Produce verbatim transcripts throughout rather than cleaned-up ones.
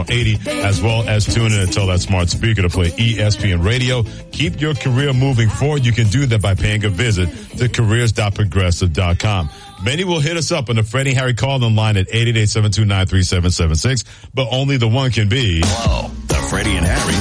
eighty, as well as tune in and tell that smart speaker to play E S P N Radio. Keep your career moving forward. You can do that by paying a visit to careers dot progressive dot com. Many will hit us up on the Freddie and Harry call-in line at eight eight eight, seven two nine, three seven seven six, but only the one can be... Hello, the Freddie and Harry.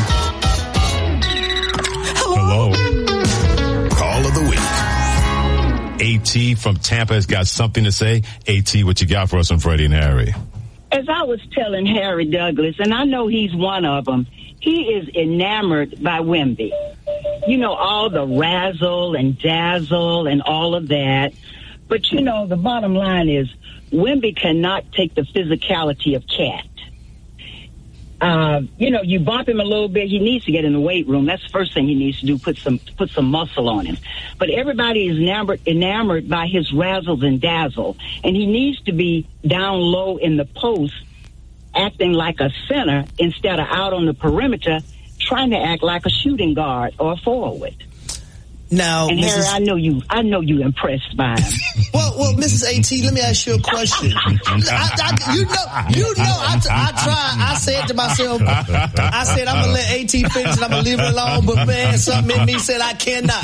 Hello. Hello. Call of the week. AT from Tampa has got something to say. AT, what you got for us on Freddie and Harry? As I was telling Harry Douglas, and I know he's one of them, he is enamored by Wemby. You know, all the razzle and dazzle and all of that. But, you know, the bottom line is Wemby cannot take the physicality of Cat. Uh, you know, you bump him a little bit, he needs to get in the weight room. That's the first thing he needs to do, put some put some muscle on him. But everybody is enamored, enamored by his razzles and dazzle. And he needs to be down low in the post, acting like a center instead of out on the perimeter, trying to act like a shooting guard or a forward. Now, and Missus Harry, I know you. I know you impressed by him. well, well, Missus A T, let me ask you a question. I, I, you know, you know, I, I tried. I said to myself, I said I'm gonna let A T finish and I'm gonna leave it alone. But man, something in me said I cannot.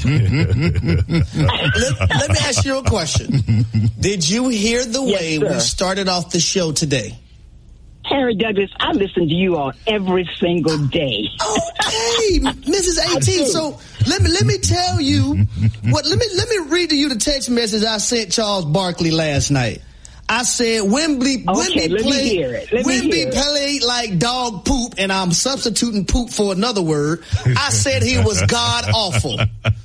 let, let me ask you a question. Did you hear the yes, way sir. we started off the show today? Harry Douglas, I listen to you all every single day. Oh, hey, Missus A T. So let me let me tell you what. Let me let me read to you the text message I sent Charles Barkley last night. I said Wemby, okay, Wemby let played, me hear it. Let Wemby me hear played like dog poop, and I'm substituting poop for another word. I said he was god awful.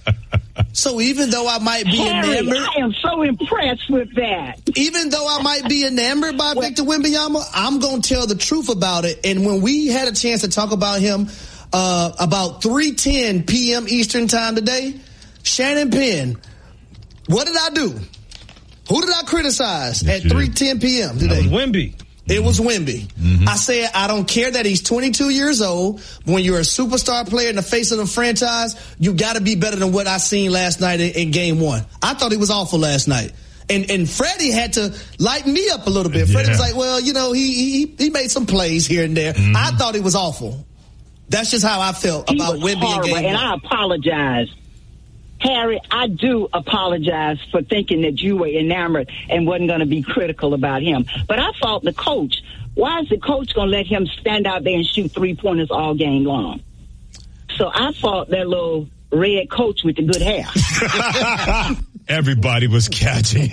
So even though I might be Harry, enamored, I am so impressed with that. Even though I might be enamored by well, Victor Wembanyama, I'm going to tell the truth about it. And when we had a chance to talk about him uh, about three ten p.m. Eastern time today, Shannon Penn, what did I do? Who did I criticize yes, at three ten p.m. today? That was Wemby. It was Wemby. Mm-hmm. I said, I don't care that he's twenty-two years old. When you're a superstar player in the face of the franchise, you got to be better than what I seen last night in, in game one. I thought he was awful last night. And and Freddie had to lighten me up a little bit. Yeah. Freddie was like, well, you know, he he he made some plays here and there. Mm-hmm. I thought he was awful. That's just how I felt he about Wemby in game one. And I apologize. Harry, I do apologize for thinking that you were enamored and wasn't going to be critical about him. But I fault the coach. Why is the coach going to let him stand out there and shoot three-pointers all game long? So I fault that little red coach with the good hair. Everybody was catching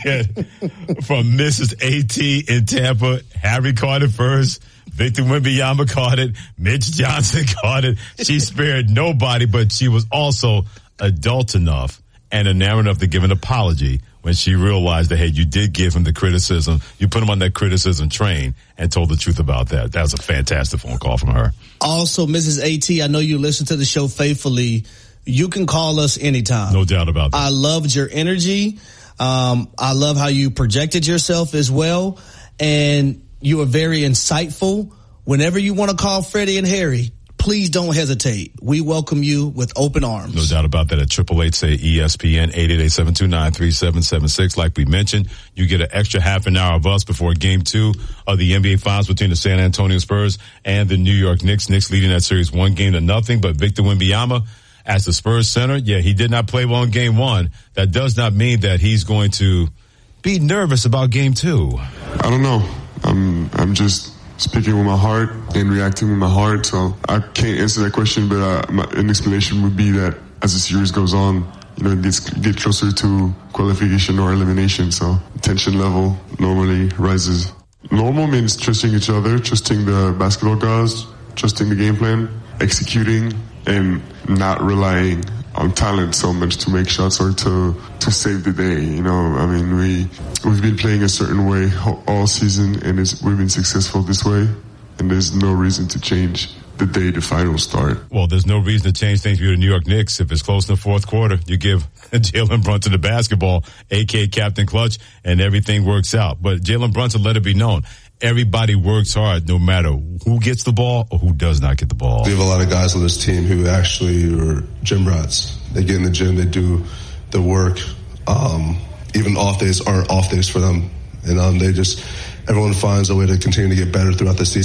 it from Missus A T in Tampa. Harry caught it first. Victor Wembanyama caught it. Mitch Johnson caught it. She spared nobody, but she was also adult enough and enamored enough to give an apology when she realized that, hey, you did give him the criticism. You put him on that criticism train and told the truth about that. That was a fantastic phone call from her. Also, Missus A T, I know you listen to the show faithfully. You can call us anytime. No doubt about that. I loved your energy. Um, I love how you projected yourself as well. And you are very insightful. Whenever you want to call Freddie and Harry, please don't hesitate. We welcome you with open arms. No doubt about that. At triple eight say E S P N, eight eight eight, seven two nine, three seven seven six. Like we mentioned, you get an extra half an hour of us before game two of the N B A Finals between the San Antonio Spurs and the New York Knicks. Knicks leading that series one game to nothing, but Victor Wembanyama as the Spurs center, yeah, he did not play well in game one. That does not mean that he's going to be nervous about game two. I don't know. I'm, I'm just speaking with my heart and reacting with my heart, so I can't answer that question, but uh, my, an explanation would be that as the series goes on, you know, it gets get closer to qualification or elimination, so tension level normally rises. Normal means trusting each other, trusting the basketball guys, trusting the game plan, executing, and not relying on talent so much to make shots or to to save the day. You know, I mean, we we've been playing a certain way all season, and it's, we've been successful this way, and there's no reason to change the day the finals start. Well, there's no reason to change things for the New York Knicks. If it's close in the fourth quarter, you give Jalen Brunson the basketball, a k a. Captain Clutch, and everything works out. But Jalen Brunson, let it be known, everybody works hard no matter who gets the ball or who does not get the ball. We have a lot of guys on this team who actually are gym rats. They get in the gym, they do the work. Um, even off days aren't off days for them. And um, they just, everyone finds a way to continue to get better throughout the season.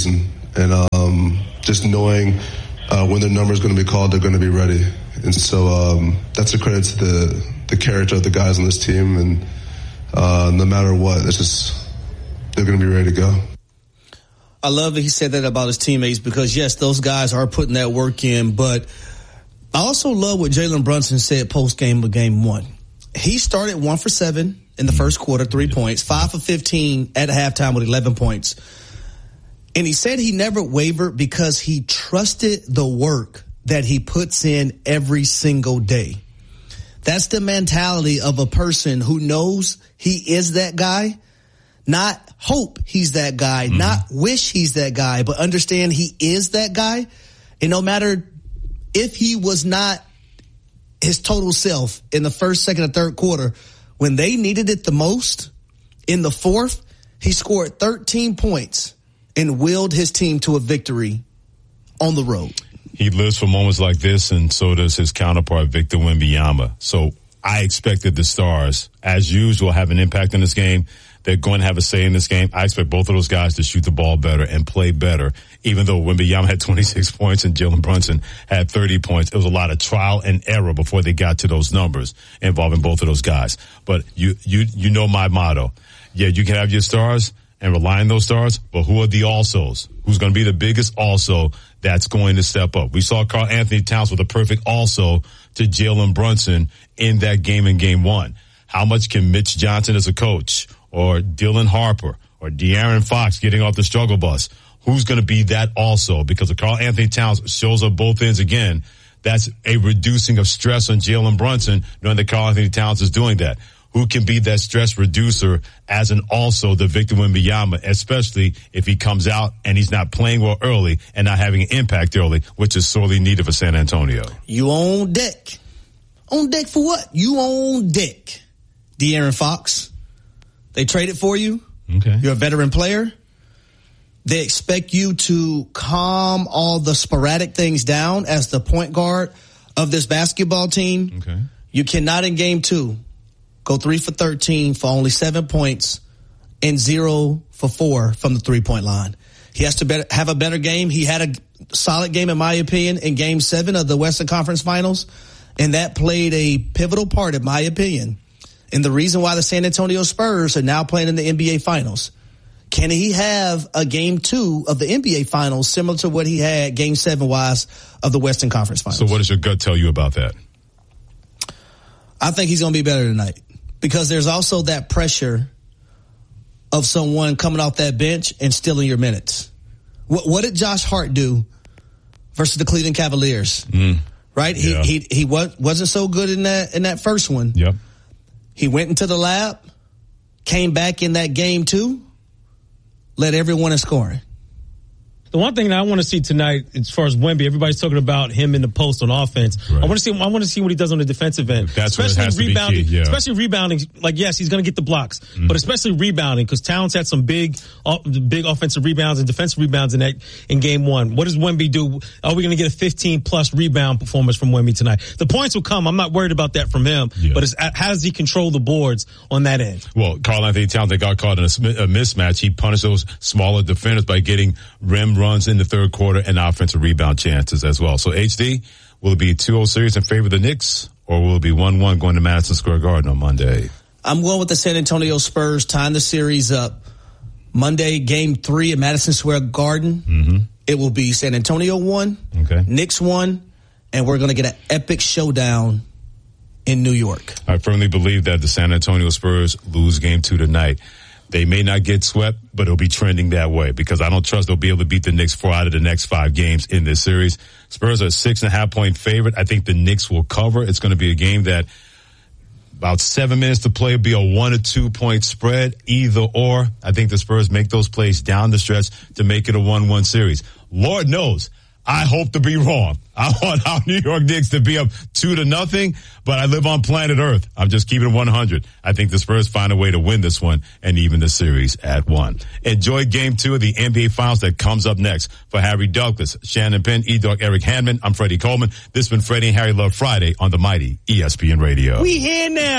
and um, just knowing uh, when their number is going to be called, they're going to be ready. And so um, that's a credit to the the character of the guys on this team, and uh, no matter what, it's just they're going to be ready to go. I love that he said that about his teammates because, yes, those guys are putting that work in. But I also love what Jalen Brunson said post-game of game one. He started one for seven in the first quarter, three points, five for fifteen at halftime with eleven points. And he said he never wavered because he trusted the work that he puts in every single day. That's the mentality of a person who knows he is that guy. Not hope he's that guy, mm-hmm. not wish he's that guy, but understand he is that guy. And no matter if he was not his total self in the first, second, or third quarter, when they needed it the most, in the fourth, he scored thirteen points and willed his team to a victory on the road. He lives for moments like this, and so does his counterpart, Victor Wembanyama. So I expected the Stars, as usual, have an impact in this game. They're going to have a say in this game. I expect both of those guys to shoot the ball better and play better, even though Wembanyama had twenty-six points and Jalen Brunson had thirty points. It was a lot of trial and error before they got to those numbers involving both of those guys. But you, you, you know my motto. Yeah, you can have your stars and rely on those stars, but who are the alsos? Who's going to be the biggest also that's going to step up? We saw Karl Anthony Towns with a perfect also to Jalen Brunson in that game in game one. How much can Mitch Johnson as a coach, or Dylan Harper, or De'Aaron Fox getting off the struggle bus? Who's going to be that also? Because if Karl Anthony Towns shows up both ends again, that's a reducing of stress on Jalen Brunson, knowing that Karl Anthony Towns is doing that. Who can be that stress reducer as an also the Victor Wembanyama, especially if he comes out and he's not playing well early and not having an impact early, which is sorely needed for San Antonio. You on deck. On deck for what? You on deck. De'Aaron Fox. They traded for you. Okay. You're a veteran player. They expect you to calm all the sporadic things down as the point guard of this basketball team. Okay. You cannot in game two go three for thirteen for only seven points and zero for four from the three-point line. He has to better, have a better game. He had a solid game, in my opinion, in game seven of the Western Conference Finals, and that played a pivotal part, in my opinion, and the reason why the San Antonio Spurs are now playing in the N B A Finals. Can he have a game two of the N B A Finals similar to what he had game seven-wise of the Western Conference Finals? So what does your gut tell you about that? I think he's going to be better tonight because there's also that pressure of someone coming off that bench and stealing your minutes. What, what did Josh Hart do versus the Cleveland Cavaliers? Mm. Right? Yeah. He he he was, wasn't so good in that in that first one. Yep. He went into the lab, came back in that game two, led everyone in scoring. The one thing that I want to see tonight, as far as Wemby, everybody's talking about him in the post on offense. Right. I want to see. I want to see what he does on the defensive end, That's especially rebounding. Key, yeah. Especially rebounding. Like, yes, he's going to get the blocks, mm-hmm. but especially rebounding because Towns had some big, uh, big offensive rebounds and defensive rebounds in that in game one. What does Wemby do? Are we going to get a fifteen plus rebound performance from Wemby tonight? The points will come. I'm not worried about that from him, yeah. but it's, how does he control the boards on that end? Well, Karl Anthony Towns, they got caught in a, a mismatch. He punished those smaller defenders by getting rim runs in the third quarter. Quarter and offensive rebound chances as well. So H D, will it be a two oh series in favor of the Knicks, or will it be one one going to Madison Square Garden on Monday? I'm going with the San Antonio Spurs tying the series up. Monday, game three at Madison Square Garden. Mm-hmm. It will be San Antonio one, okay. Knicks one, and we're going to get an epic showdown in New York. I firmly believe that the San Antonio Spurs lose game two tonight. They may not get swept, but it'll be trending that way because I don't trust they'll be able to beat the Knicks four out of the next five games in this series. Spurs are a six and a half point favorite. I think the Knicks will cover. It's going to be a game that about seven minutes to play will be a one or two point spread, either or. I think the Spurs make those plays down the stretch to make it a one one series. Lord knows, I hope to be wrong. I want our New York Knicks to be up two to nothing, but I live on planet Earth. I'm just keeping it one hundred. I think the Spurs find a way to win this one and even the series at one. Enjoy game two of the N B A Finals that comes up next. For Harry Douglas, Shannon Penn, E-Dog, Eric Hanman, I'm Freddie Coleman. This has been Freddie and Harry Love Friday on the mighty E S P N Radio. We here now.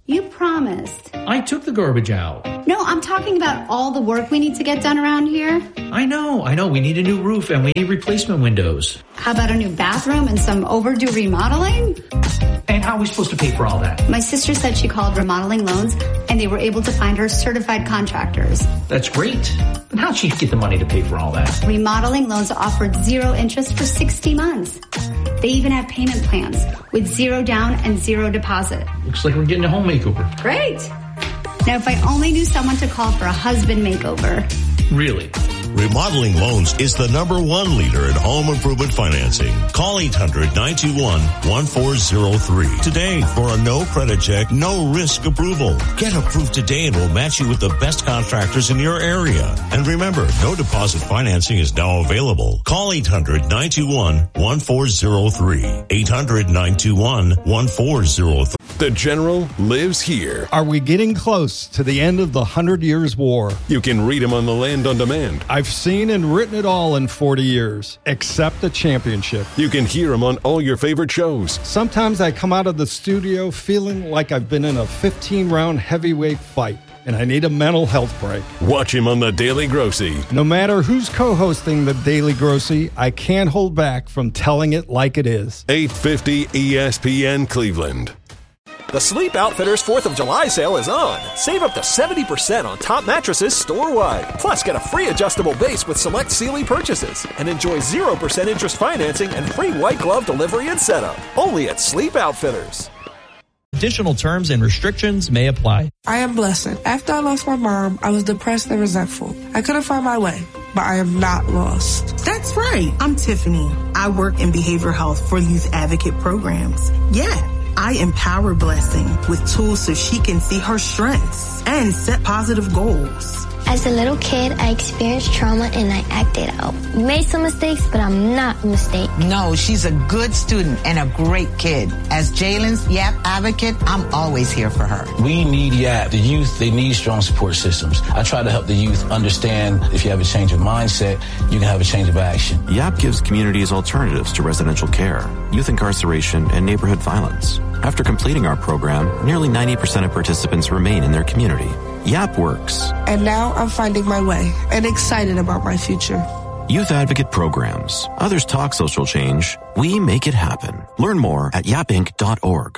You promised. I took the garbage out. No, I'm talking about all the work we need to get done around here. I know, I know. We need a new roof and we need replacement windows. How about a new bathroom and some overdue remodeling? And how are we supposed to pay for all that? My sister said she called Remodeling Loans and they were able to find her certified contractors. That's great. But how'd she get the money to pay for all that? Remodeling Loans offered zero interest for sixty months. They even have payment plans with zero down and zero deposit. Looks like we're getting a home makeover. Great. Now, if I only knew someone to call for a husband makeover. Really? Remodeling Loans is the number one leader in home improvement financing. Call eight hundred, nine two one, one four zero three today for a no credit check, no risk approval. Get approved today and we'll match you with the best contractors in your area. And remember, no deposit financing is now available. Call eight hundred, nine two one, one four zero three. eight hundred, nine two one, one four zero three. The General lives here. Are we getting close to the end of the Hundred Years' War? You can read him on the Land on Demand. I've seen and written it all in forty years, except the championship. You can hear him on all your favorite shows. Sometimes I come out of the studio feeling like I've been in a fifteen-round heavyweight fight, and I need a mental health break. Watch him on The Daily Grossy. No matter who's co-hosting The Daily Grossy, I can't hold back from telling it like it is. eight fifty E S P N Cleveland. The Sleep Outfitters fourth of July sale is on. Save up to seventy percent on top mattresses store-wide. Plus, get a free adjustable base with select Sealy purchases. And enjoy zero percent interest financing and free white glove delivery and setup. Only at Sleep Outfitters. Additional terms and restrictions may apply. I am Blessing. After I lost my mom, I was depressed and resentful. I couldn't find my way, but I am not lost. That's right. I'm Tiffany. I work in behavioral health for youth advocate programs. Yeah. I empower Blessing with tools so she can see her strengths and set positive goals. As a little kid, I experienced trauma and I acted out. Made some mistakes, but I'm not a mistake. No, she's a good student and a great kid. As Jalen's Y A P advocate, I'm always here for her. We need Y A P. The youth, they need strong support systems. I try to help the youth understand if you have a change of mindset, you can have a change of action. Y A P gives communities alternatives to residential care, youth incarceration, and neighborhood violence. After completing our program, nearly ninety percent of participants remain in their community. Y A P works. And now I'm finding my way and excited about my future. Youth Advocate Programs. Others talk social change. We make it happen. Learn more at yap inc dot org.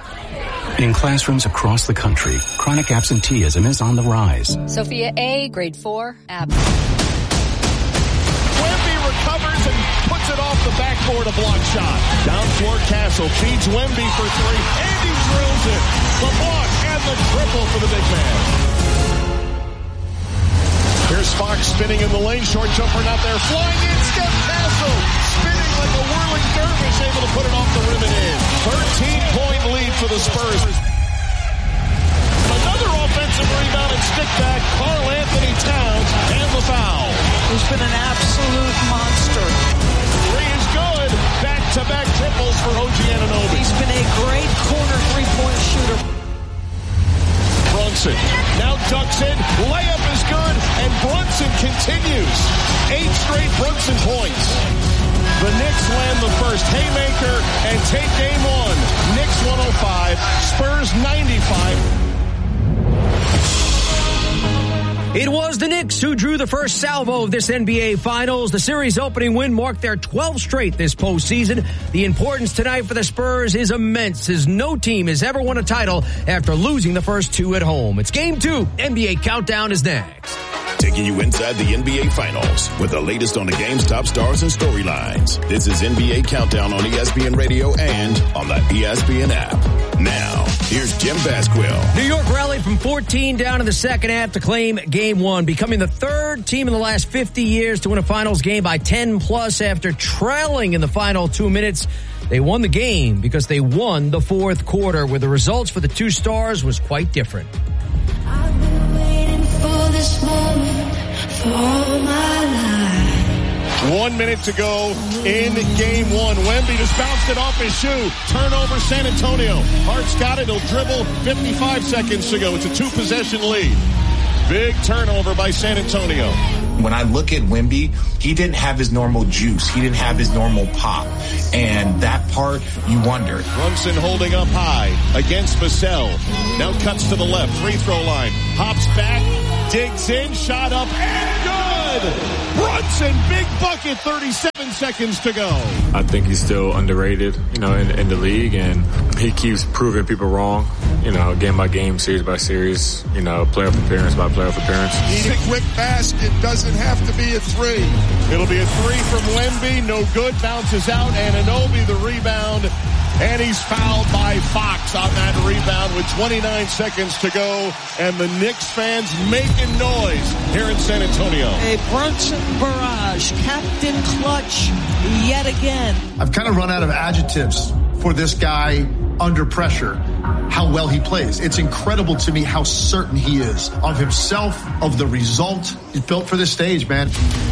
In classrooms across the country, chronic absenteeism is on the rise. Sophia A., grade four, ab. Wemby recovers and puts it off the backboard, a block shot. Down floor, Castle feeds Wemby for three, and he drills it. The block and the triple for the big man. Here's Fox spinning in the lane, short jumper not there, flying in, Steph Castle, spinning like a whirling dervish, able to put it off the rim and in. thirteen-point lead for the Spurs. Another offensive rebound and stick back, Karl Anthony Towns, and the foul. He's been an absolute monster. Three is good. Back-to-back triples for O G Anunoby. He's been a great corner three-point shooter. Brunson now ducks in. Layup is good, and Brunson continues. Eight straight Brunson points. The Knicks land the first haymaker and take game one. Knicks one oh five, Spurs ninety-five. It was the Knicks who drew the first salvo of this N B A Finals. The series opening win marked their twelfth straight this postseason. The importance tonight for the Spurs is immense, as no team has ever won a title after losing the first two at home. It's game two. N B A Countdown is next. Taking you inside the N B A Finals with the latest on the game's top stars and storylines. This is N B A Countdown on E S P N Radio and on the E S P N app. Now, here's Jim Basquill. New York rallied from fourteen down in the second half to claim game one, becoming the third team in the last fifty years to win a finals game by ten plus after trailing in the final two minutes. They won the game because they won the fourth quarter, where the results for the two stars was quite different. I've been waiting for this moment for all my life. One minute to go in game one. Wemby just bounced it off his shoe. Turnover, San Antonio. Hart's got it. He'll dribble. fifty-five seconds to go. It's a two-possession lead. Big turnover by San Antonio. When I look at Wemby, he didn't have his normal juice. He didn't have his normal pop. And that part, you wonder. Brunson holding up high against Vassell. Now cuts to the left, free throw line. Hops back, digs in, shot up, and good! Brunson, big bucket, thirty-seven seconds to go. I think he's still underrated, you know, in, in the league, and he keeps proving people wrong, you know, game by game, series by series, you know, playoff appearance by playoff appearance. Need a quick basket, doesn't have to be a three. It'll be a three from Wemby, no good, bounces out, and Anunoby the rebound, and he's fouled by Fox on that rebound with twenty-nine seconds to go, and the Knicks fans making noise here in San Antonio. A Brunson barrage, Captain Clutch yet again. I've kind of run out of adjectives for this guy under pressure, how well he plays. It's incredible to me how certain he is of himself, of the result. He's built for this stage, man.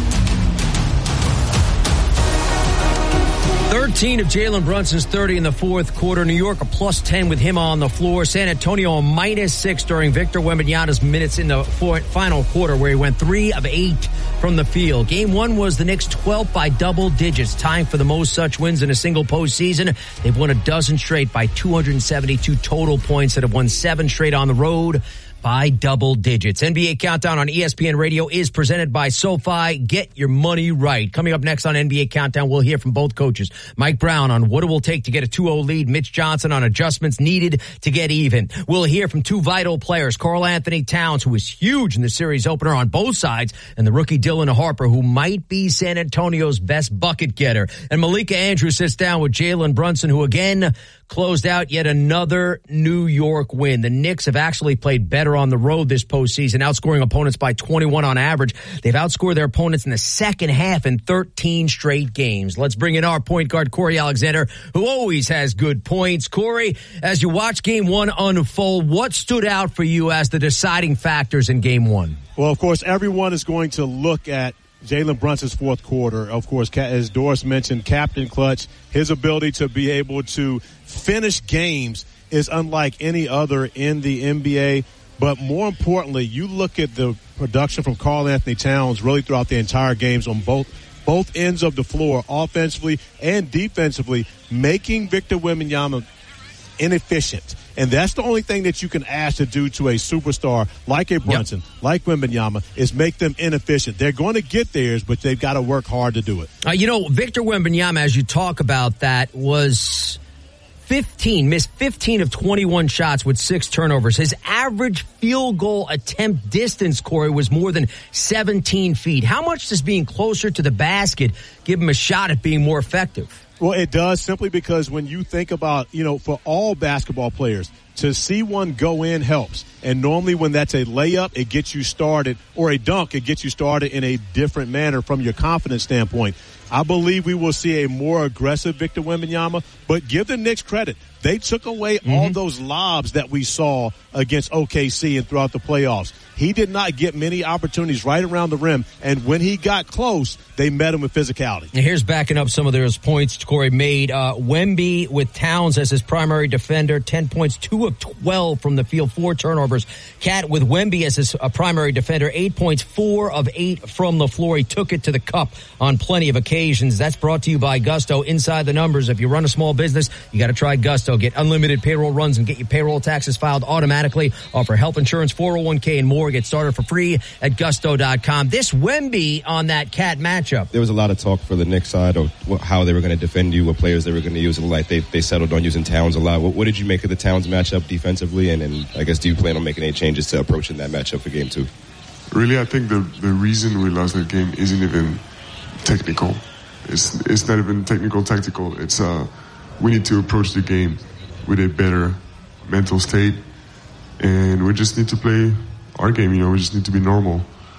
thirteen of Jalen Brunson's thirty in the fourth quarter. New York a plus ten with him on the floor. San Antonio a minus six during Victor Wembanyama's minutes in the fourth, final quarter, where he went three of eight from the field. Game one was the Knicks' twelfth by double digits, tying for the most such wins in a single postseason. They've won a dozen straight by two hundred seventy-two total points that have won seven straight on the road by double digits. N B A Countdown on E S P N Radio is presented by SoFi. Get your money right. Coming up next on N B A Countdown, we'll hear from both coaches. Mike Brown on what it will take to get a two oh lead. Mitch Johnson on adjustments needed to get even. We'll hear from two vital players, Karl Anthony Towns, who was huge in the series opener on both sides, and the rookie Dylan Harper, who might be San Antonio's best bucket getter. And Malika Andrews sits down with Jalen Brunson, who again closed out yet another New York win. The Knicks have actually played better on the road this postseason, outscoring opponents by twenty-one on average. They've outscored their opponents in the second half in thirteen straight games. Let's bring in our point guard, Corey Alexander, who always has good points. Corey, as you watch game one unfold, what stood out for you as the deciding factors in game one? Well, of course, everyone is going to look at Jalen Brunson's fourth quarter. Of course, as Doris mentioned, Captain Clutch, his ability to be able to finish games is unlike any other in the N B A. But more importantly, you look at the production from Karl Anthony Towns really throughout the entire games on both both ends of the floor, offensively and defensively, making Victor Wembanyama inefficient. And that's the only thing that you can ask to do to a superstar like a Brunson, yep. like Wembanyama, is make them inefficient. They're going to get theirs, but they've got to work hard to do it. Uh, you know, Victor Wembanyama, as you talk about that, was fifteen, missed fifteen of twenty-one shots with six turnovers. His average field goal attempt distance, Corey, was more than seventeen feet. How much does being closer to the basket give him a shot at being more effective? Well, it does, simply because when you think about, you know, for all basketball players, to see one go in helps. And normally when that's a layup, it gets you started, or a dunk, it gets you started in a different manner from your confidence standpoint. I believe we will see a more aggressive Victor Wembanyama, but give the Knicks credit. They took away mm-hmm. all those lobs that we saw against O K C and throughout the playoffs. He did not get many opportunities right around the rim, and when he got close, they met him with physicality. Now here's backing up some of those points Corey made. Uh, Wemby with Towns as his primary defender, ten points, two of twelve from the field, four turnovers. Cat with Wemby as his uh, primary defender, eight points, four of eight from the floor. He took it to the cup on plenty of occasions. That's brought to you by Gusto. Inside the numbers, if you run a small business, you got to try Gusto. Get unlimited payroll runs and get your payroll taxes filed automatically. Offer health insurance, four oh one k, and more. Get started for free at gusto dot com. This Wemby on that Cat matchup. There was a lot of talk for the Knicks side of how they were going to defend you, what players they were going to use. Like they, they settled on using Towns a lot. What, what did you make of the Towns matchup defensively? And, and I guess, do you plan on making any changes to approaching that matchup for game two? Really, I think the, the reason we lost that game isn't even technical. It's, it's not even technical, tactical. It's uh, we need to approach the game with a better mental state. And we just need to play our game, you know, we just need to be normal.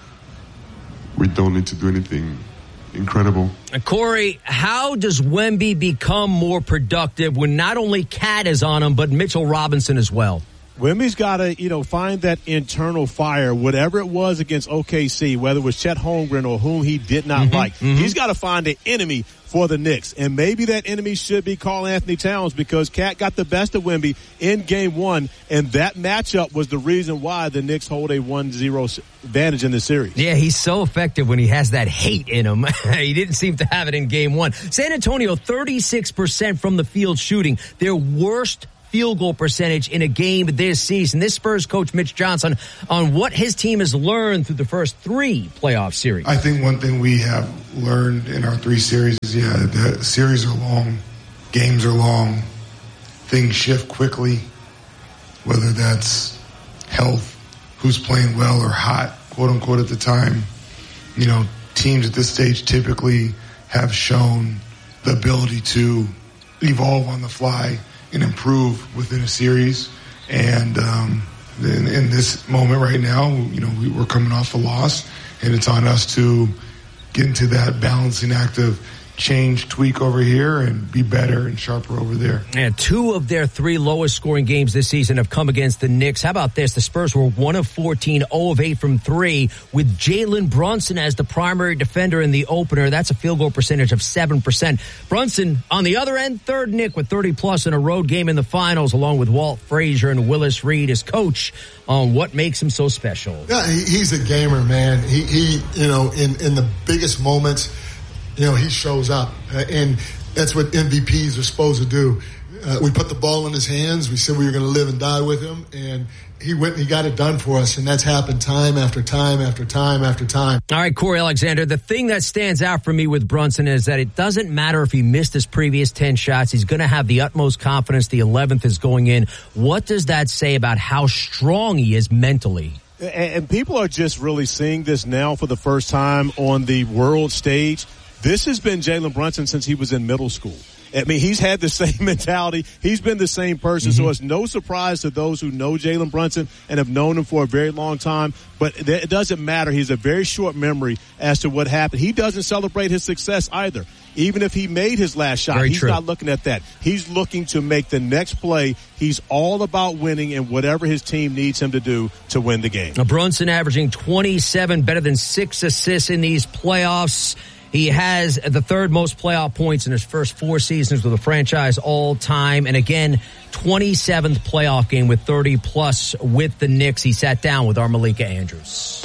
We don't need to do anything incredible. Corey, how does Wemby become more productive when not only Cat is on him, but Mitchell Robinson as well? Wemby's got to, you know, find that internal fire, whatever it was against O K C, whether it was Chet Holmgren or whom he did not Mm-hmm, like. mm-hmm. He's got to find an enemy for the Knicks. And maybe that enemy should be Karl Anthony Towns, because Cat got the best of Wemby in game one, and that matchup was the reason why the Knicks hold a one zero advantage in the series. Yeah, he's so effective when he has that hate in him. He didn't seem to have it in game one. San Antonio, thirty-six percent from the field shooting. Their worst field goal percentage in a game this season. This Spurs coach, Mitch Johnson, on what his team has learned through the first three playoff series. I think one thing we have learned in our three series is, yeah, the series are long, games are long, things shift quickly, whether that's health, who's playing well or hot, quote unquote, at the time. You know, teams at this stage typically have shown the ability to evolve on the fly and improve within a series. And um, in, in this moment right now, you know, we, we're coming off a loss, and it's on us to get into that balancing act of change, tweak over here, and be better and sharper over there. And two of their three lowest scoring games this season have come against the Knicks. How about this? The Spurs were one of fourteen, zero of eight from three, with Jalen Brunson as the primary defender in the opener. That's a field goal percentage of seven percent. Brunson, on the other end, third Knick with thirty plus in a road game in the finals, along with Walt Frazier and Willis Reed as coach, on what makes him so special. Yeah, he, he's a gamer, man. He, he, you know, in, in the biggest moments, you know, he shows up, uh, and that's what M V Ps are supposed to do. Uh, we put the ball in his hands. We said we were going to live and die with him, and he went and he got it done for us, and that's happened time after time after time after time. All right, Corey Alexander, the thing that stands out for me with Brunson is that it doesn't matter if he missed his previous ten shots. He's going to have the utmost confidence. The eleventh is going in. What does that say about how strong he is mentally? And people are just really seeing this now for the first time on the world stage. This has been Jalen Brunson since he was in middle school. I mean, he's had the same mentality. He's been the same person. Mm-hmm. So it's no surprise to those who know Jalen Brunson and have known him for a very long time. But it doesn't matter. He's a very short memory as to what happened. He doesn't celebrate his success either. Even if he made his last shot, very he's true. not looking at that. He's looking to make the next play. He's all about winning and whatever his team needs him to do to win the game. Now, Brunson averaging twenty-seven, better than six assists in these playoffs. He has the third most playoff points in his first four seasons with the franchise all time. And again, twenty-seventh playoff game with thirty plus with the Knicks. He sat down with our Malika Andrews.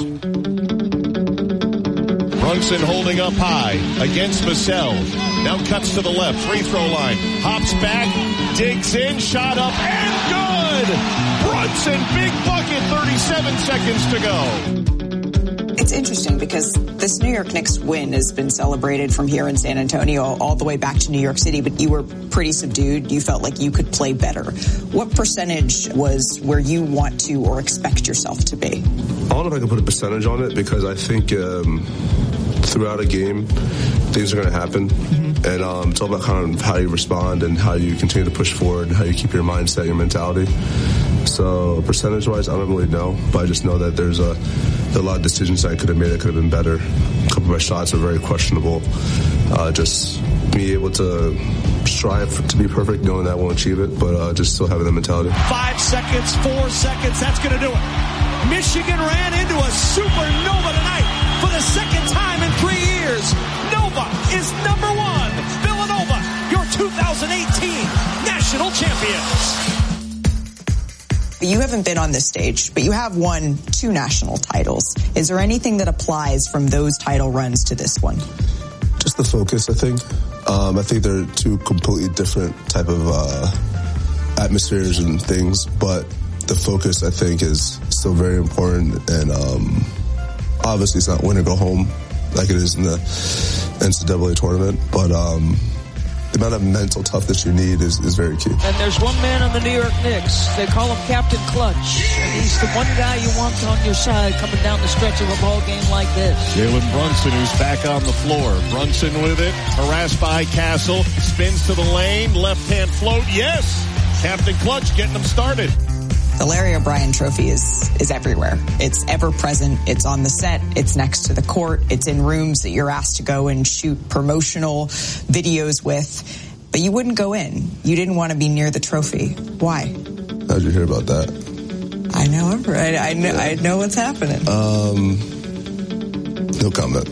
Brunson holding up high against Vassell. Now cuts to the left, free throw line. Hops back, digs in, shot up, and good! Brunson, big bucket, thirty-seven seconds to go. It's interesting because this New York Knicks win has been celebrated from here in San Antonio all the way back to New York City, but you were pretty subdued. You felt like you could play better. What percentage was where you want to or expect yourself to be? I don't know if I can put a percentage on it because I think um, throughout a game, things are going to happen. Mm-hmm. And um, it's all about kind of how you respond and how you continue to push forward and how you keep your mindset, your mentality. So percentage-wise, I don't really know, but I just know that there's a, there are a lot of decisions I could have made that could have been better. A couple of my shots are very questionable. Uh, just be able to strive to be perfect, knowing that I won't achieve it, but uh, just still having the mentality. Five seconds, four seconds, that's going to do it. Michigan ran into a supernova tonight for the second time in three years. Nova is number one. Villanova, your two thousand eighteen national champions. You haven't been on this stage, but you have won two national titles. Is there anything that applies from those title runs to this one? Just the focus, I think. Um, I think they're two completely different type of uh, atmospheres and things, but the focus, I think, is still very important. And um, obviously, it's not win or go home like it is in the N C double A tournament, but um, the amount of mental toughness you need is, is very key. And there's one man on the New York Knicks. They call him Captain Clutch. And he's the one guy you want on your side coming down the stretch of a ball game like this. Jalen Brunson, who's back on the floor. Brunson with it, harassed by Castle, spins to the lane, left-hand float. Yes! Captain Clutch getting them started. The Larry O'Brien Trophy is is everywhere. It's ever present. It's on the set. It's next to the court. It's in rooms that you're asked to go and shoot promotional videos with. But you wouldn't go in. You didn't want to be near the trophy. Why? How'd you hear about that? I know, right? I know, I know what's happening. Um, no comment.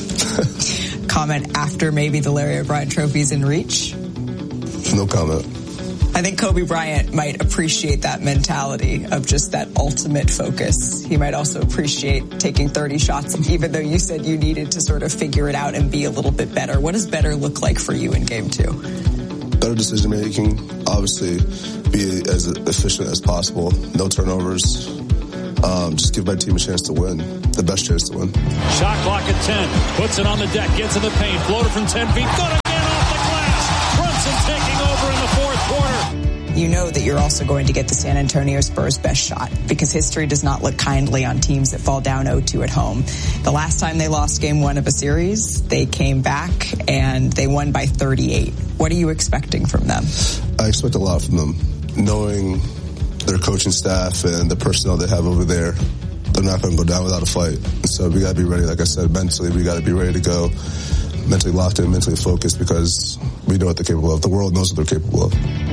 Comment after maybe the Larry O'Brien Trophy's in reach? No comment. I think Kobe Bryant might appreciate that mentality of just that ultimate focus. He might also appreciate taking thirty shots, even though you said you needed to sort of figure it out and be a little bit better. What does better look like for you in game two? Better decision making, obviously be as efficient as possible, no turnovers, um, just give my team a chance to win, the best chance to win. Shot clock at ten, puts it on the deck, gets in the paint, floater from ten feet, good again off the glass. Brunson taking over in the fourth quarter. You know that you're also going to get the San Antonio Spurs' best shot because history does not look kindly on teams that fall down oh two at home. The last time they lost game one of a series, they came back and they won by thirty-eight. What are you expecting from them? I expect a lot from them. Knowing their coaching staff and the personnel they have over there, they're not going to go down without a fight. So we got to be ready. Like I said, mentally, we got to be ready to go, mentally locked in, mentally focused, because we know what they're capable of. The world knows what they're capable of.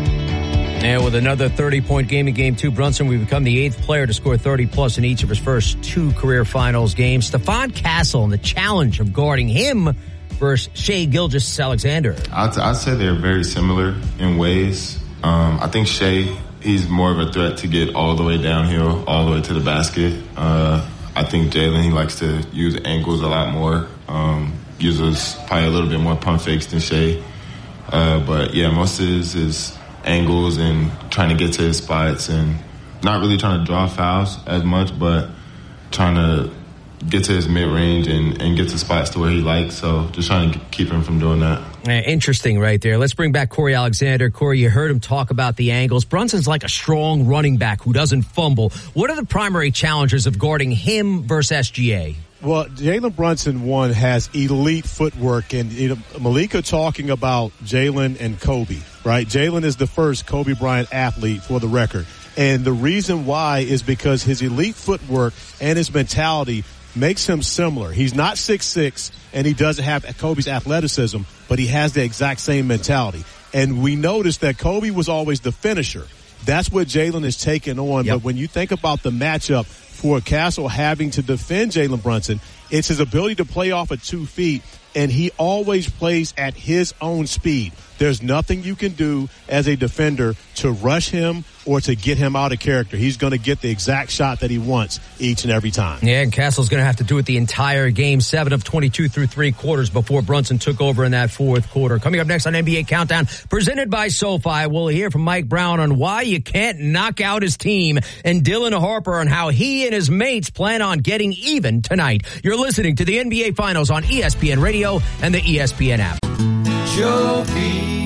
And with another thirty-point game in Game two, Brunson will become the eighth player to score thirty-plus in each of his first two career finals games. Stephon Castle and the challenge of guarding him versus Shai Gilgeous-Alexander. I'd, I'd say they're very similar in ways. Um, I think Shai, he's more of a threat to get all the way downhill, all the way to the basket. Uh, I think Jalen, he likes to use angles a lot more, um, uses probably a little bit more pump fakes than Shai. Uh, but, yeah, most of his is angles and trying to get to his spots and not really trying to draw fouls as much, but trying to get to his mid-range and, and get to spots to where he likes. So just trying to keep him from doing that. Interesting right there. Let's bring back Corey Alexander. Corey, you heard him talk about the angles. Brunson's like a strong running back who doesn't fumble. What are the primary challenges of guarding him versus S G A? Well, Jalen Brunson, one, has elite footwork. And you know, Malika talking about Jalen and Kobe, right? Jalen is the first Kobe Bryant athlete, for the record. And the reason why is because his elite footwork and his mentality makes him similar. He's not six six, and he doesn't have Kobe's athleticism, but he has the exact same mentality. And we noticed that Kobe was always the finisher. That's what Jalen is taking on. Yep. But when you think about the matchup for Castle having to defend Jalen Brunson, it's his ability to play off of two feet, and he always plays at his own speed. There's nothing you can do as a defender to rush him or to get him out of character. He's going to get the exact shot that he wants each and every time. Yeah, and Castle's going to have to do it the entire game, seven of twenty-two through three quarters before Brunson took over in that fourth quarter. Coming up next on N B A Countdown, presented by SoFi, we'll hear from Mike Brown on why you can't knock out his team, and Dylan Harper on how he and his mates plan on getting even tonight. You're listening to the N B A Finals on E S P N Radio and the E S P N app. Joe B.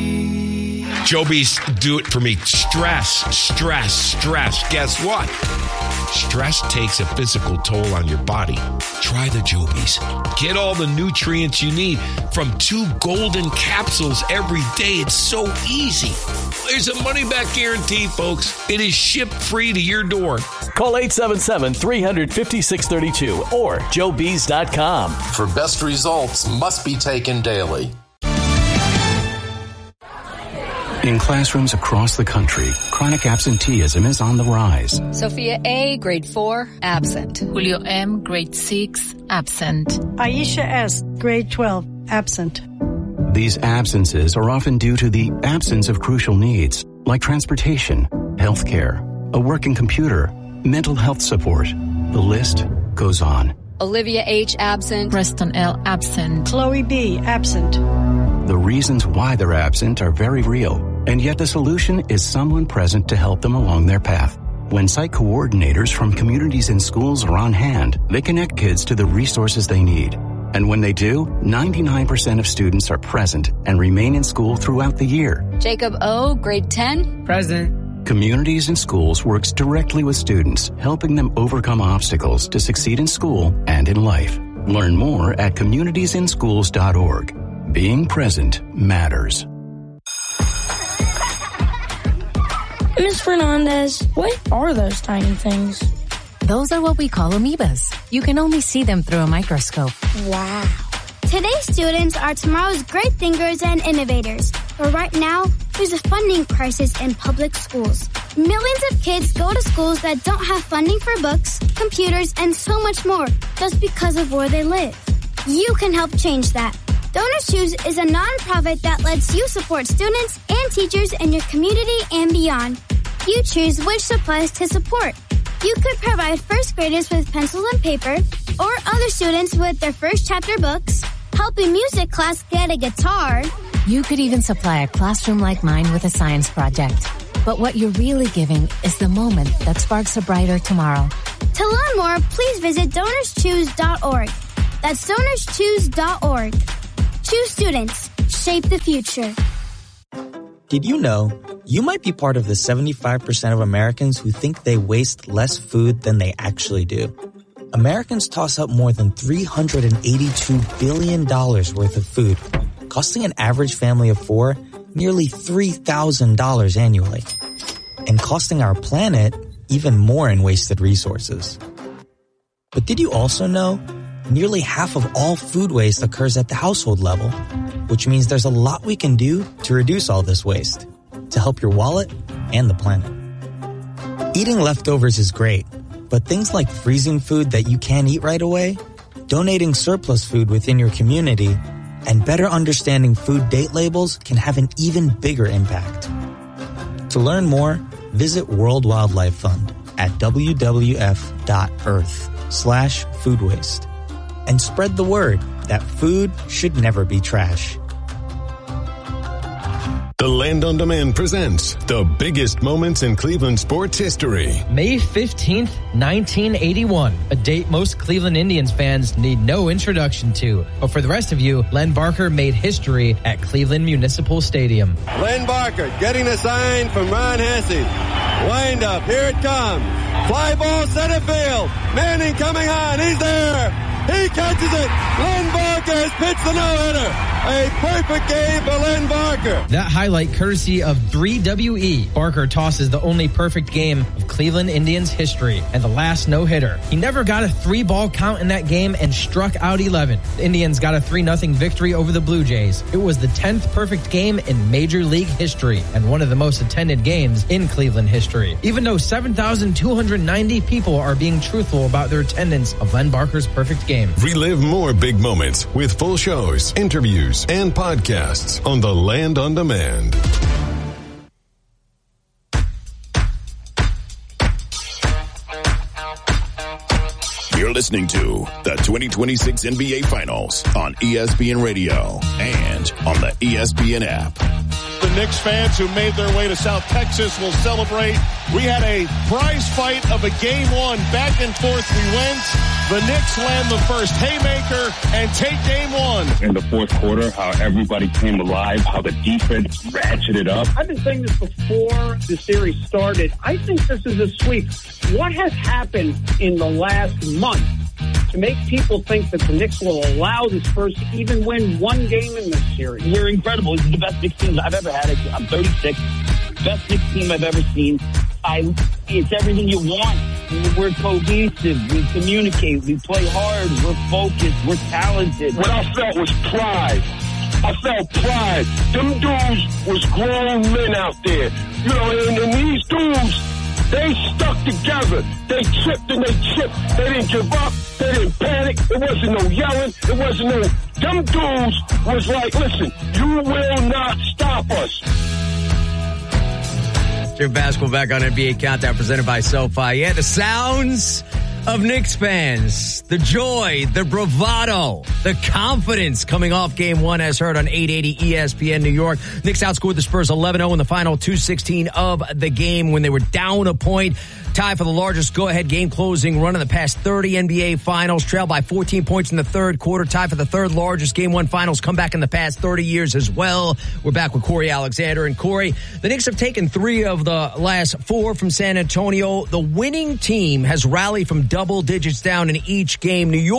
Joe B's do it for me. Stress, stress, stress. Guess what? Stress takes a physical toll on your body. Try the Joe B's. Get all the nutrients you need from two golden capsules every day. It's so easy. There's a money-back guarantee, folks. It is shipped free to your door. Call eight seven seven, three five zero, six three two or joe bees dot com. For best results must be taken daily. In classrooms across the country, chronic absenteeism is on the rise. Sophia A., grade four, absent. Julio M., grade six, absent. Aisha S., grade twelve, absent. These absences are often due to the absence of crucial needs, like transportation, healthcare, a working computer, mental health support. The list goes on. Olivia H., absent. Preston L., absent. Chloe B., absent. The reasons why they're absent are very real, and yet the solution is someone present to help them along their path. When site coordinators from communities and schools are on hand, they connect kids to the resources they need. And when they do, ninety-nine percent of students are present and remain in school throughout the year. Jacob O., grade ten, present. Communities and Schools works directly with students, helping them overcome obstacles to succeed in school and in life. Learn more at communities in schools dot org. Being present matters. Miz Fernandez, what are those tiny things? Those are what we call amoebas. You can only see them through a microscope. Wow. Today's students are tomorrow's great thinkers and innovators. But right now, there's a funding crisis in public schools. Millions of kids go to schools that don't have funding for books, computers, and so much more just because of where they live. You can help change that. Donors Choose is a nonprofit that lets you support students and teachers in your community and beyond. You choose which supplies to support. You could provide first graders with pencils and paper, or other students with their first chapter books, help a music class get a guitar. You could even supply a classroom like mine with a science project. But what you're really giving is the moment that sparks a brighter tomorrow. To learn more, please visit donors choose dot org. That's donors choose dot org. Choose students. Shape the future. Did you know you might be part of the seventy-five percent of Americans who think they waste less food than they actually do? Americans toss up more than three hundred eighty-two billion dollars worth of food, costing an average family of four nearly three thousand dollars annually, and costing our planet even more in wasted resources. But did you also know nearly half of all food waste occurs at the household level, which means there's a lot we can do to reduce all this waste, to help your wallet and the planet. Eating leftovers is great, but things like freezing food that you can't eat right away, donating surplus food within your community, and better understanding food date labels can have an even bigger impact. To learn more, visit World Wildlife Fund at w w f dot earth slash food waste and spread the word that food should never be trash. The Land on Demand presents the biggest moments in Cleveland sports history. May fifteenth, nineteen eighty-one, a date most Cleveland Indians fans need no introduction to. But for the rest of you, Len Barker made history at Cleveland Municipal Stadium. Len Barker getting the sign from Ron Hesse. Wind up, here it comes. Fly ball center field. Manning coming on, he's there. He catches it. Len Barker has pitched the no-hitter. A perfect game for Len Barker. That highlight courtesy of three W E. Barker tosses the only perfect game of Cleveland Indians history and the last no-hitter. He never got a three-ball count in that game and struck out eleven. The Indians got a three nothing victory over the Blue Jays. It was the tenth perfect game in Major League history and one of the most attended games in Cleveland history. Even though seven thousand two hundred ninety people are being truthful about their attendance of Len Barker's perfect game. Relive more big moments with full shows, interviews, and podcasts on the Land on Demand. You're listening to the twenty twenty-six N B A Finals on E S P N Radio and on the E S P N app. The Knicks fans who made their way to South Texas will celebrate. We had a prize fight of a game one. Back and forth we went. The Knicks land the first haymaker and take game one. In the fourth quarter, how everybody came alive, how the defense ratcheted up. I've been saying this before the series started. I think this is a sweep. What has happened in the last month to make people think that the Knicks will allow the Spurs to even win one game in this series? We're incredible. This is the best Knicks team I've ever had. I'm thirty-six. Best Knicks team I've ever seen. I, it's everything you want. We're cohesive. We communicate. We play hard. We're focused. We're talented. What I felt was pride. I felt pride. Them dudes was grown men out there. You know, and, and these dudes, they stuck together. They chipped and they chipped. They didn't give up. They didn't panic. It wasn't no yelling. It wasn't no... Them dudes was like, listen, you will not stop us. Jim Basketball back on N B A Countdown presented by SoFi. Yeah, the sounds of Knicks fans. The joy, the bravado, the confidence coming off game one as heard on eight eighty E S P N New York. Knicks outscored the Spurs eleven oh in the final two sixteen of the game when they were down a point. Tie for the largest go-ahead game-closing run in the past thirty N B A Finals. Trailed by fourteen points in the third quarter. Tie for the third largest Game one Finals comeback in the past thirty years as well. We're back with Corey Alexander. And Corey, the Knicks have taken three of the last four from San Antonio. The winning team has rallied from double digits down in each game. New York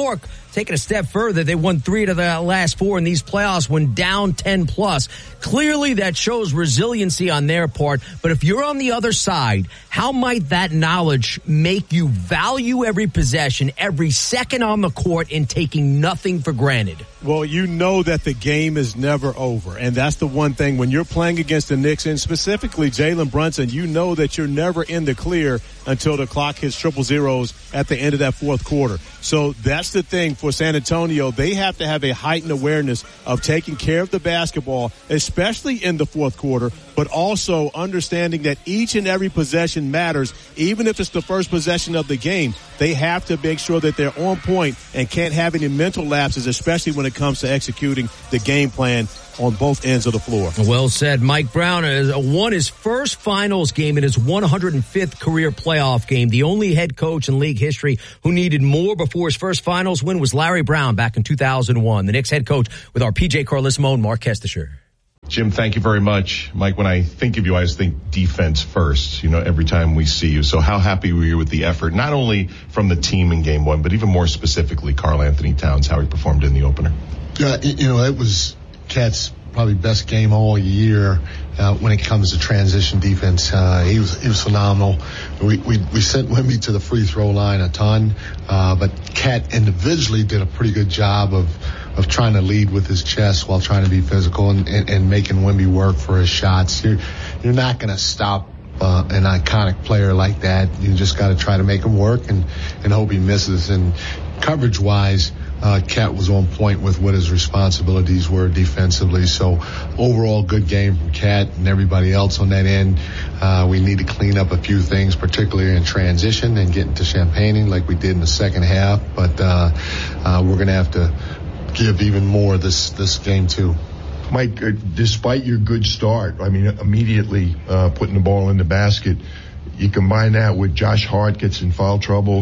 taking a step further. They won three out of the last four in these playoffs when down ten plus. Clearly that shows resiliency on their part. But if you're on the other side, how might that knowledge make you value every possession, every second on the court, and taking nothing for granted? Well, you know that the game is never over. And that's the one thing when you're playing against the Knicks, and specifically Jalen Brunson, you know that you're never in the clear until the clock hits triple zeros at the end of that fourth quarter. So that's the thing for San Antonio. They have to have a heightened awareness of taking care of the basketball, especially in the fourth quarter, but also understanding that each and every possession matters, even if it's the first possession of the game. They have to make sure that they're on point and can't have any mental lapses, especially when it comes to executing the game plan on both ends of the floor. Well said. Mike Brown has won his first finals game in his one hundred fifth career playoff game. The only head coach in league history who needed more before his first finals win was Larry Brown back in two thousand one. The Knicks head coach with our P J Carlissimo and Mark Kestisher. Jim, thank you very much. Mike, when I think of you, I always think defense first, you know, every time we see you. So how happy were you with the effort, not only from the team in game one, but even more specifically, Karl Anthony Towns, how he performed in the opener? Yeah, you know, it was Cat's probably best game all year uh, when it comes to transition defense. Uh, he was he was phenomenal. We we, we sent Wemby to the free throw line a ton, uh, but Cat individually did a pretty good job of of trying to lead with his chest while trying to be physical and, and, and making Wemby work for his shots. You're, you're not going to stop uh, an iconic player like that. You just got to try to make him work and, and hope he misses. And coverage-wise, uh, Cat was on point with what his responsibilities were defensively. So overall, good game from Cat and everybody else on that end. Uh, we need to clean up a few things, particularly in transition and getting to Champagning like we did in the second half. But uh, uh, we're going to have to give even more this this game too. Mike, uh, despite your good start, I mean, immediately uh, putting the ball in the basket, you combine that with Josh Hart gets in foul trouble,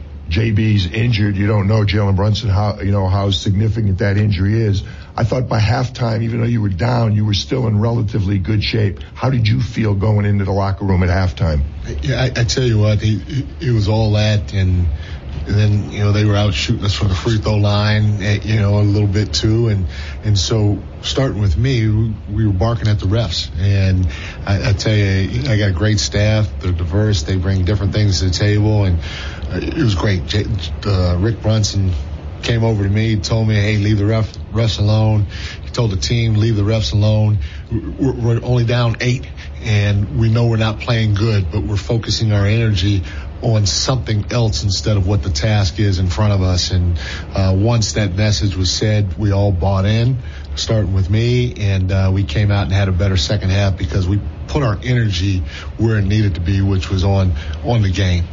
J B's injured. You don't know Jalen Brunson how you know how significant that injury is. I thought by halftime, even though you were down, you were still in relatively good shape. How did you feel going into the locker room at halftime? Yeah, I, I tell you what, it, it was all that and. And then, you know, they were out shooting us from the free throw line, you know, a little bit too. And, and so starting with me, we were barking at the refs. And I, I tell you, I got a great staff. They're diverse. They bring different things to the table. And it was great. J- uh, Rick Brunson came over to me, told me, hey, leave the ref, refs alone. He told the team, leave the refs alone. We're, we're only down eight, and we know we're not playing good, but we're focusing our energy on something else instead of what the task is in front of us. And uh, once that message was said, we all bought in, starting with me, and uh, we came out and had a better second half because we put our energy where it needed to be, which was on on the game.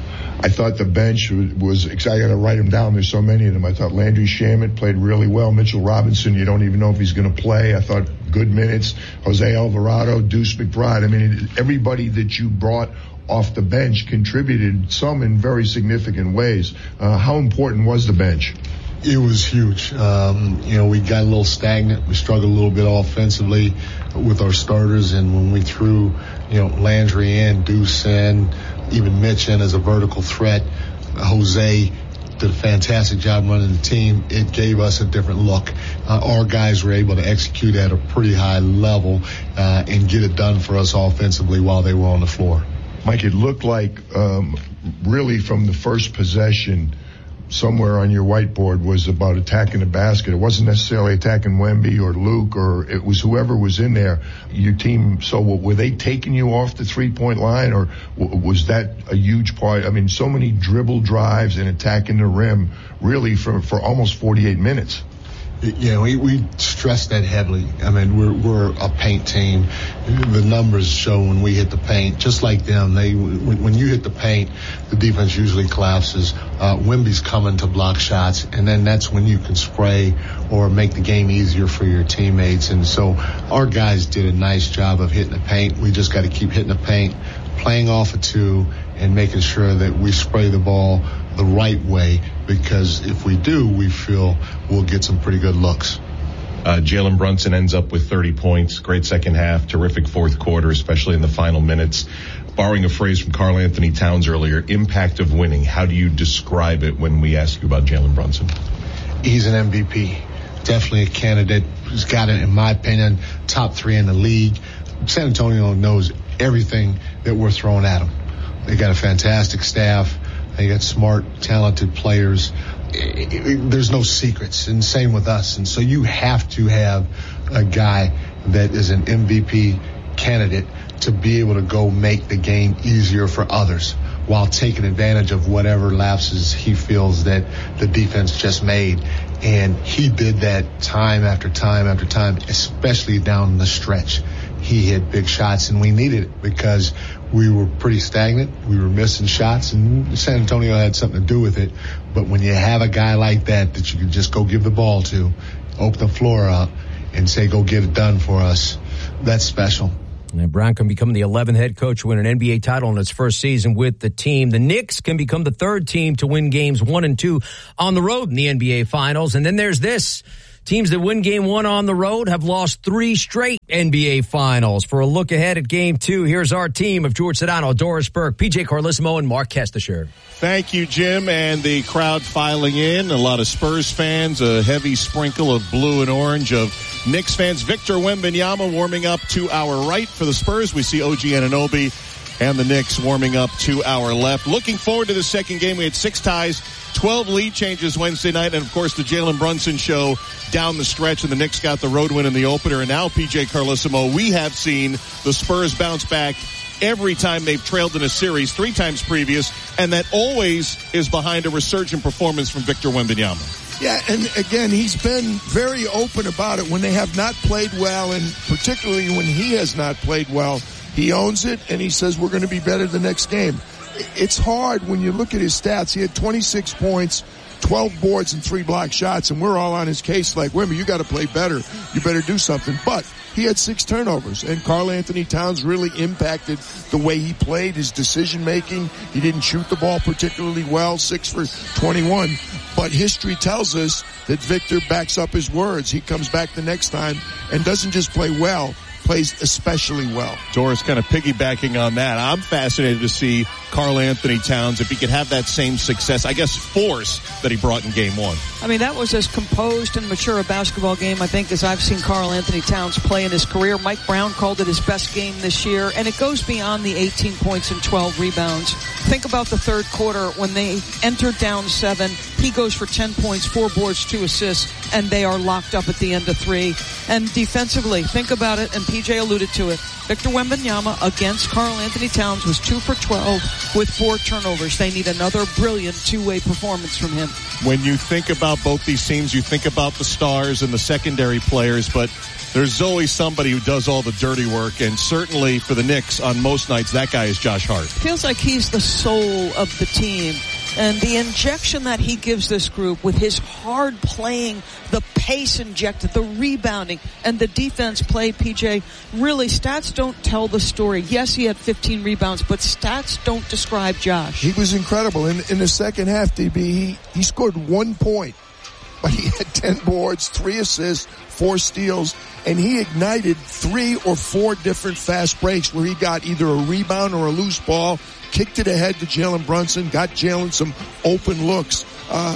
I thought the bench was, was I got to write them down. There's so many of them. I thought Landry Shamet played really well. Mitchell Robinson, you don't even know if he's going to play. I thought good minutes. Jose Alvarado, Deuce McBride. I mean, everybody that you brought off the bench contributed, some in very significant ways. Uh, how important was the bench? It was huge. Um, you know, we got a little stagnant. We struggled a little bit offensively with our starters, and when we threw, you know, Landry in, Deuce in, even Mitch in as a vertical threat, Jose did a fantastic job running the team. It gave us a different look. Uh, our guys were able to execute at a pretty high level uh, and get it done for us offensively while they were on the floor. Mike, it looked like um, really from the first possession, somewhere on your whiteboard was about attacking the basket. It wasn't necessarily attacking Wemby or Luke, or it was whoever was in there. Your team, so were they taking you off the three-point line, or was that a huge part? I mean, so many dribble drives and attacking the rim really for, for almost forty-eight minutes. You know, we, we stress that heavily. I mean, we're we're a paint team. The numbers show when we hit the paint, just like them. They when, when you hit the paint, the defense usually collapses. Uh, Wemby's coming to block shots, and then that's when you can spray or make the game easier for your teammates. And so our guys did a nice job of hitting the paint. We just got to keep hitting the paint, playing off of two, and making sure that we spray the ball the right way, because if we do, we feel we'll get some pretty good looks. Uh, Jalen Brunson ends up with thirty points, great second half, terrific fourth quarter, especially in the final minutes. Borrowing a phrase from Karl Anthony Towns earlier, impact of winning. How do you describe it when we ask you about Jalen Brunson? he's an M V P. Definitely a candidate who's got it, in my opinion, top three in the league. San Antonio knows everything that we're throwing at them. They got a fantastic staff. They got smart, talented players. There's no secrets, and same with us. And so you have to have a guy that is an M V P candidate to be able to go make the game easier for others while taking advantage of whatever lapses he feels that the defense just made. And he did that time after time after time, especially down the stretch. He hit big shots, and we needed it because we were pretty stagnant. We were missing shots, and San Antonio had something to do with it. But when you have a guy like that that you can just go give the ball to, open the floor up, and say, go get it done for us, that's special. And Brown can become the eleventh head coach to win an N B A title in its first season with the team. The Knicks can become the third team to win games one and two on the road in the N B A Finals. And then there's this. Teams that win game one on the road have lost three straight N B A Finals. For a look ahead at game two, here's our team of George Sedano, Doris Burke, P J Carlissimo, and Mark Kestisher. Thank you, Jim, and the crowd filing in. A lot of Spurs fans, a heavy sprinkle of blue and orange of Knicks fans. Victor Wembanyama warming up to our right for the Spurs. We see O G Anunoby and the Knicks warming up to our left. Looking forward to the second game. We had six ties, twelve lead changes Wednesday night, and, of course, the Jalen Brunson show down the stretch, and the Knicks got the road win in the opener. And now, P J Carlissimo, we have seen the Spurs bounce back every time they've trailed in a series, three times previous, and that always is behind a resurgent performance from Victor Wembanyama. Yeah, and again, he's been very open about it when they have not played well, and particularly when he has not played well. He owns it, and he says we're going to be better the next game. It's hard when you look at his stats. He had twenty-six points, twelve boards, and three block shots, and we're all on his case like, Wemby, you got to play better. You better do something. But he had six turnovers, and Karl Anthony Towns really impacted the way he played, his decision-making. He didn't shoot the ball particularly well, six for twenty-one. But history tells us that Victor backs up his words. He comes back the next time and doesn't just play well, plays especially well. Doris kind of piggybacking on that. I'm fascinated to see Karl Anthony Towns, if he could have that same success, I guess, force that he brought in game one. I mean, that was as composed and mature a basketball game, I think, as I've seen Karl Anthony Towns play in his career. Mike Brown called it his best game this year, and it goes beyond the eighteen points and twelve rebounds. Think about the third quarter when they entered down seven. He goes for ten points, four boards, two assists, and they are locked up at the end of three. And defensively, think about it, and P J alluded to it. Victor Wembanyama against Karl Anthony Towns was two for twelve with four turnovers. They need another brilliant two-way performance from him. When you think about both these teams, you think about the stars and the secondary players, but there's always somebody who does all the dirty work, and certainly for the Knicks on most nights, that guy is Josh Hart. Feels like he's the soul of the team. And the injection that he gives this group with his hard playing, the pace injected, the rebounding, and the defense play, P J, really, stats don't tell the story. Yes, he had fifteen rebounds, but stats don't describe Josh. He was incredible. In, in the second half, D B, he, he scored one point, but he had ten boards, three assists, four steals, and he ignited three or four different fast breaks where he got either a rebound or a loose ball, kicked it ahead to Jalen Brunson, got Jalen some open looks. Uh,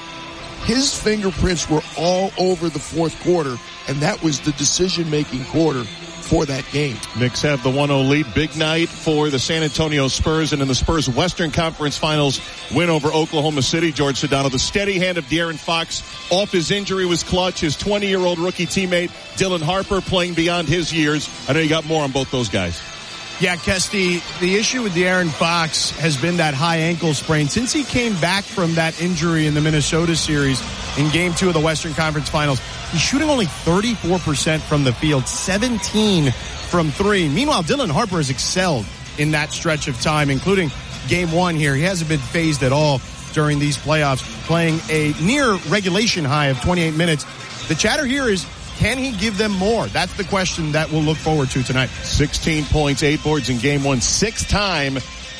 his fingerprints were all over the fourth quarter, and that was the decision-making quarter for that game. Knicks have the one oh lead. Big night for the San Antonio Spurs, and in the Spurs Western Conference Finals win over Oklahoma City, George Sedano, the steady hand of De'Aaron Fox off his injury was clutch. His twenty-year-old rookie teammate Dylan Harper playing beyond his years. I know you got more on both those guys. Yeah, Kesty, the issue with De'Aaron Fox has been that high ankle sprain. Since he came back from that injury in the Minnesota series in game two of the Western Conference Finals, he's shooting only thirty-four percent from the field, seventeen from three. Meanwhile, Dylan Harper has excelled in that stretch of time, including game one here. He hasn't been phased at all during these playoffs, playing a near regulation high of twenty-eight minutes. The chatter here is, can he give them more? That's the question that we'll look forward to tonight. sixteen points, eight boards in game one. Six-time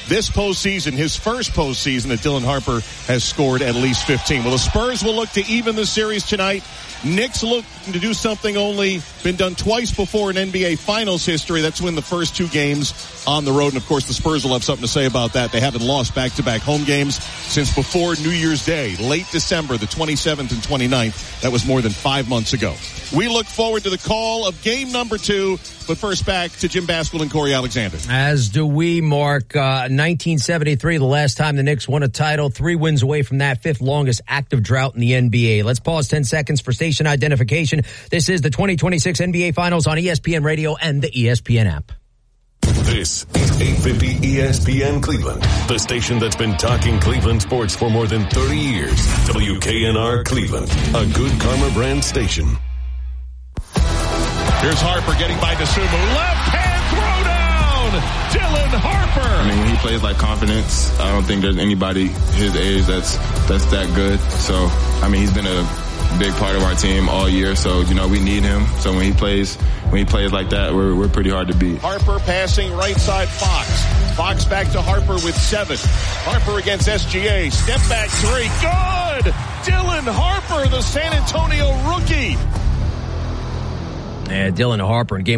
this postseason, his first postseason, that Dylan Harper has scored at least fifteen. Well, the Spurs will look to even the series tonight. Knicks look to do something only been done twice before in N B A Finals history. That's win the first two games on the road. And, of course, the Spurs will have something to say about that. They haven't lost back-to-back home games since before New Year's Day, late December, the twenty-seventh and twenty-ninth. That was more than five months ago. We look forward to the call of game number two. But first, back to Jim Basquill and Corey Alexander. As do we, Mark. Uh, nineteen seventy-three, the last time the Knicks won a title. Three wins away from that fifth longest active drought in the N B A. Let's pause ten seconds for station identification. This is the twenty twenty-six N B A Finals on E S P N Radio and the E S P N app. This is eight fifty E S P N Cleveland, the station that's been talking Cleveland sports for more than thirty years. W K N R Cleveland, a Good Karma brand station. Here's Harper getting by Dosunmu. Left hand throw down. Dylan Harper. I mean, when he plays like confidence, I don't think there's anybody his age that's that's that good. So, I mean, he's been a big part of our team all year. So, you know, we need him. So when he plays, when he plays like that, we're we're pretty hard to beat. Harper passing right side Fox. Fox back to Harper with seven. Harper against S G A. Step back three. Good. Dylan Harper, the San Antonio rookie. Yeah, Dylan Harper in game